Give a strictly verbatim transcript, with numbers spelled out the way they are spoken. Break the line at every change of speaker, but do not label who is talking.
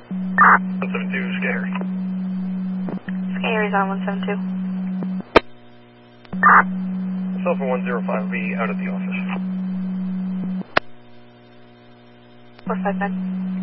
one seven two, Scary.
Scary's on one seven two.
Cell for one zero five will be out of the office.
four five nine.